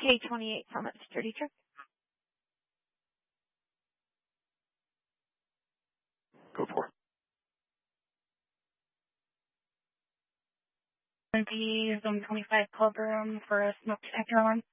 K-28 Summit Security Check. Go for it. Going to be Zone 25 club room for a smoke detector alarm.